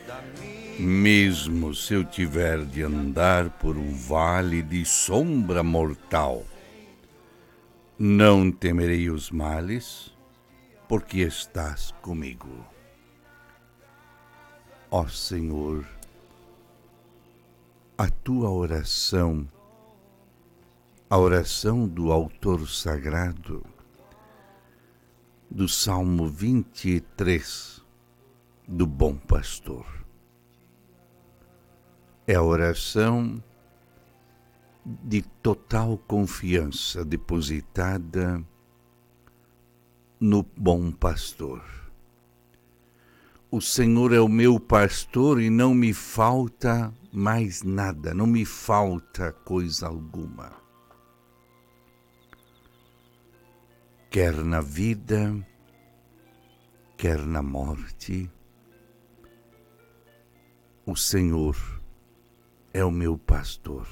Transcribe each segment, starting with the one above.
Mesmo se eu tiver de andar por um vale de sombra mortal, não temerei os males, porque estás comigo. Ó Senhor, a tua oração, a oração do autor sagrado do Salmo 23 do Bom Pastor. É a oração de total confiança depositada no Bom Pastor. O Senhor é o meu pastor e não me falta mais nada, não me falta coisa alguma. Quer na vida, quer na morte, o Senhor é o meu pastor.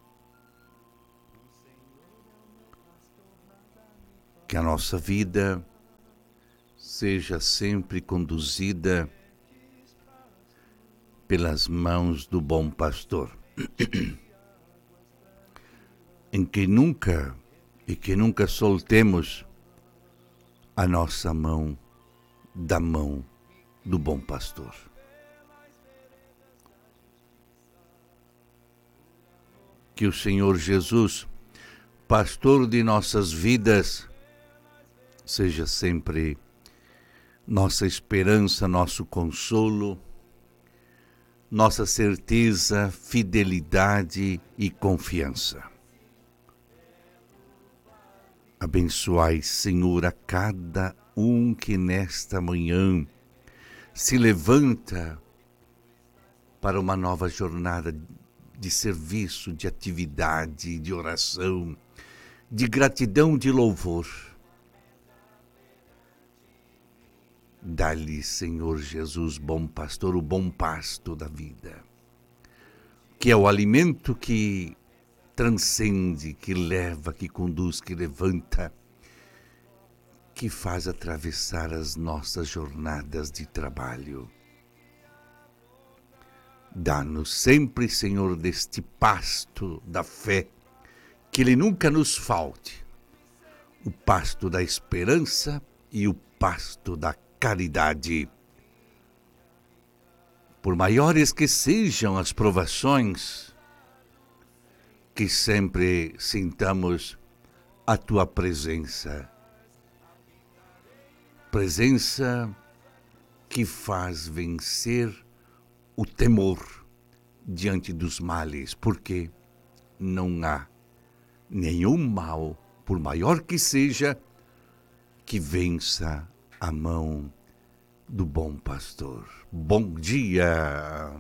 Que a nossa vida seja sempre conduzida pelas mãos do bom pastor, em que nunca soltemos a nossa mão da mão do bom pastor. Que o Senhor Jesus, pastor de nossas vidas, seja sempre nossa esperança, nosso consolo, nossa certeza, fidelidade e confiança. Abençoai, Senhor, a cada um que nesta manhã se levanta para uma nova jornada de serviço, de atividade, de oração, de gratidão, de louvor. Dá-lhe, Senhor Jesus, bom pastor, o bom pasto da vida, que é o alimento que transcende, que leva, que conduz, que levanta, que faz atravessar as nossas jornadas de trabalho. Dá-nos sempre, Senhor, deste pasto da fé, que ele nunca nos falte, o pasto da esperança e o pasto da caridade. Por maiores que sejam as provações, que sempre sintamos a tua presença. Presença que faz vencer o temor diante dos males, porque não há nenhum mal, por maior que seja, que vença a mão do bom pastor. Bom dia!